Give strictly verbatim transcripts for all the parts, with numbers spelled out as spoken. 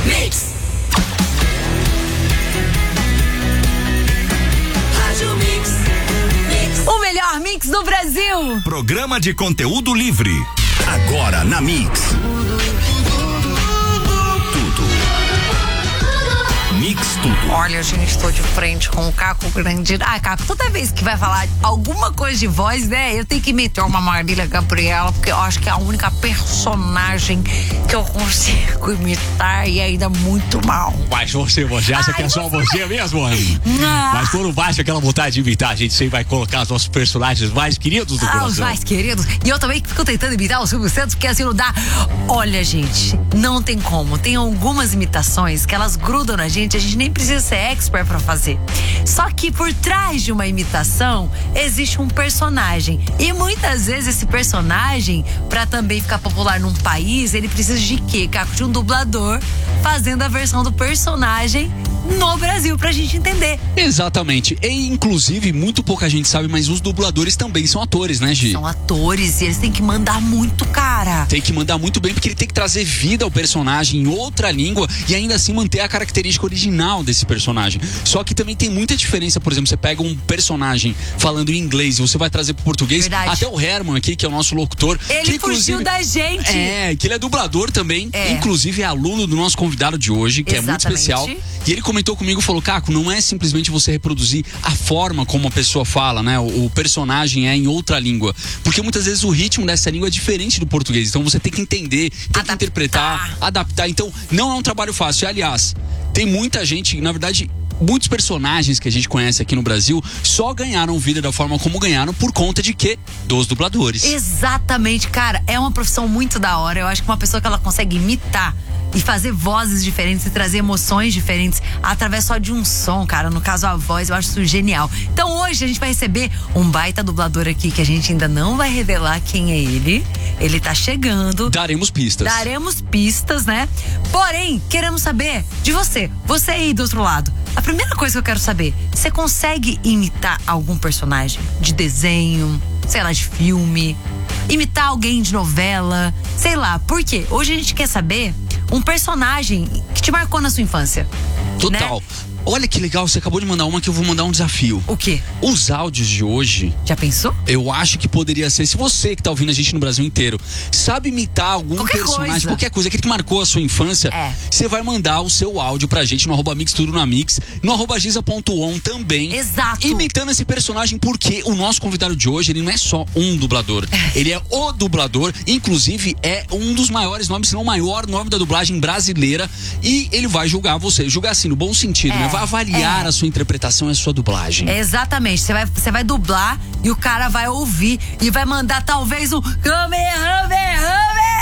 Mix. Rádio Mix. Mix. O melhor mix do Brasil. Programa de conteúdo livre. Agora na Mix. Mix tudo. Olha, gente, estou de frente com o Caco Grande. Ah, Caco, toda vez que vai falar alguma coisa de voz, né, eu tenho que meter uma Marília Gabriela, porque eu acho que é a única personagem que eu consigo imitar e ainda muito mal. Mas você, você acha Ai, que é só você... você mesmo, Anny? Não. Mas quando baixa aquela vontade de imitar, a gente sempre vai colocar os nossos personagens mais queridos do Ah, coração. os mais queridos. E eu também fico tentando imitar o Silvio Santos, porque assim não dá. Olha, gente, não tem como. Tem algumas imitações que elas grudam na gente, a gente nem precisa ser expert pra fazer. Só que por trás de uma imitação existe um personagem. E muitas vezes esse personagem, pra também ficar popular num país, ele precisa de quê, Caco? De um dublador fazendo a versão do personagem no Brasil, pra gente entender. Exatamente. E inclusive, muito pouca gente sabe, mas os dubladores também são atores, né, Gi? São atores e eles têm que mandar muito, cara. Tem que mandar muito bem, porque ele tem que trazer vida ao personagem em outra língua e ainda assim manter a característica original desse personagem. Só que também tem muita diferença, por exemplo, você pega um personagem falando em inglês e você vai trazer pro português. Verdade. Até o Herman aqui, que é o nosso locutor. Ele que, fugiu da gente. É, que ele é dublador também. É. Inclusive é aluno do nosso convidado de hoje, que Exatamente. é muito especial. E ele comentou comigo, falou, Caco, não é simplesmente você reproduzir a forma como a pessoa fala, né? O, o personagem é em outra língua. Porque muitas vezes o ritmo dessa língua é diferente do português. Então você tem que entender, tem Adaptar. que interpretar, adaptar. Então não é um trabalho fácil. E, aliás, tem muita gente, na verdade, muitos personagens que a gente conhece aqui no Brasil só ganharam vida da forma como ganharam por conta de quê? Dos dubladores. Exatamente, cara, é uma profissão muito da hora. Eu acho que uma pessoa que ela consegue imitar e fazer vozes diferentes e trazer emoções diferentes através só de um som, cara, no caso a voz, eu acho isso genial. Então hoje a gente vai receber um baita dublador aqui que a gente ainda não vai revelar quem é ele. Ele tá chegando. Daremos pistas. Daremos pistas, né? Porém, queremos saber de você, você aí do outro lado. A primeira coisa que eu quero saber, você consegue imitar algum personagem de desenho, sei lá, de filme, imitar alguém de novela, sei lá, por quê? Hoje a gente quer saber um personagem que te marcou na sua infância. Total. Né? Olha que legal, você acabou de mandar uma que eu vou mandar um desafio. O quê? Os áudios de hoje, Já pensou? eu acho que poderia ser, se você que tá ouvindo a gente no Brasil inteiro, sabe imitar algum Qualquer personagem, coisa. qualquer coisa, aquele que marcou a sua infância, É. você vai mandar o seu áudio pra gente no arroba mix tudo na mix, no arroba giza ponto on também. Exato. Imitando esse personagem, porque o nosso convidado de hoje, ele não é só um dublador, ele é o dublador, inclusive é um dos maiores nomes, se não o maior nome da dublagem brasileira, e ele vai julgar você, julgar assim, no bom sentido, É. né? Vai avaliar É. a sua interpretação e a sua dublagem. Exatamente, você vai, você vai dublar e o cara vai ouvir e vai mandar talvez um Kamehameha.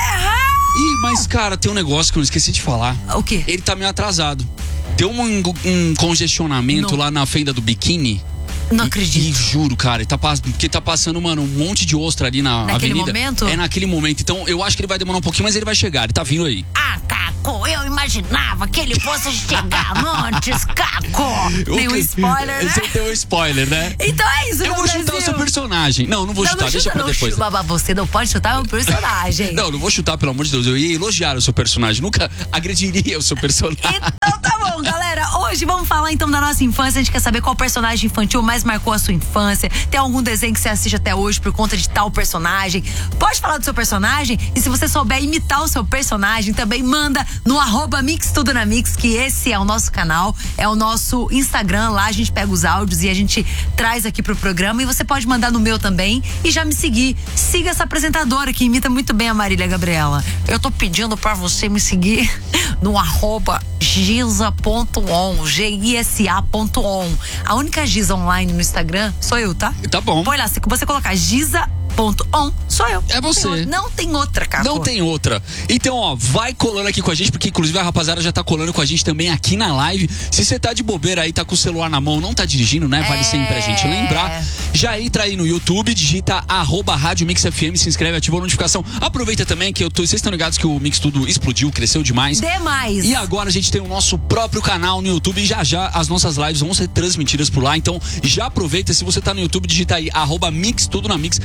Ih, mas cara, tem um negócio que eu esqueci de falar. O quê? Ele tá meio atrasado. Deu um, um congestionamento Não. lá na fenda do biquíni. Não E- acredito. E, juro, cara, tá, pass- porque tá passando, mano, um monte de ostra ali na Naquele avenida. momento? É naquele momento. Então eu acho que ele vai demorar um pouquinho, mas ele vai chegar. Ele tá vindo aí. Ah, Caco, eu imaginava que ele fosse chegar antes, Caco. Nenhum spoiler, né? Você tem um spoiler, né? Então é isso, Eu meu vou chutar o Brasil. seu personagem. Não, não vou Não, chutar, não deixa chuta, pra não depois. chuta, mas você não pode chutar o personagem. Não, não vou chutar, pelo amor de Deus. Eu ia elogiar o seu personagem. Nunca agrediria o seu personagem. Então tá bom, galera. Hoje vamos falar então da nossa infância. A gente quer saber qual personagem infantil mais marcou a sua infância. Tem algum desenho que você assiste até hoje por conta de tal personagem? Pode falar do seu personagem. E se você souber imitar o seu personagem, também manda no arroba Mix Tudo na Mix, que esse é o nosso canal, é o nosso Instagram. Lá a gente pega os áudios e a gente traz aqui pro programa. E você pode mandar no meu também e já me seguir. Siga essa apresentadora que imita muito bem a Marília Gabriela. Eu tô pedindo pra você me seguir no arroba giza ponto on, G I S A ponto on. A única Giza online no Instagram sou eu, tá? Tá bom. Põe lá, se você colocar giza ponto on, sou eu. É você. Não tem, não tem outra, cara. Não tem outra. Então, ó, vai colando aqui com a gente, porque inclusive a rapaziada já tá colando com a gente também aqui na live. Se você tá de bobeira aí, tá com o celular na mão, não tá dirigindo, né? Vale É. sempre a gente lembrar. Já entra aí no YouTube, digita arroba Rádio Mix F M, se inscreve, ativa a notificação. Aproveita também que eu tô, vocês estão ligados que o Mix Tudo explodiu, cresceu demais. Demais. E agora a gente tem o nosso próprio canal no YouTube e já já as nossas lives vão ser transmitidas por lá. Então já aproveita, se você tá no YouTube, digita aí arroba Mix Tudo na Mix. Já dá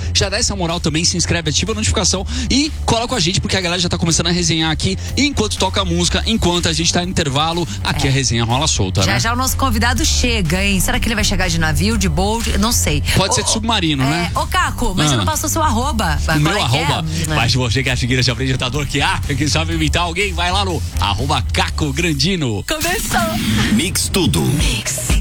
essa moral também, se inscreve, ativa a notificação e cola com a gente, porque a galera já tá começando a resenhar aqui enquanto toca a música, enquanto a gente tá no intervalo, aqui é. a resenha rola solta, já, né? Já o nosso convidado chega, hein? Será que ele vai chegar de navio, de boat? Não sei. Pode ô, ser de submarino, é, né? Ô, Caco, mas ah. você não passou seu arroba? O meu é arroba, é? mas você que é a figueira de apresentador que acha que sabe imitar alguém, vai lá no arroba Caco Grandino. Começou. Mix tudo. Mix.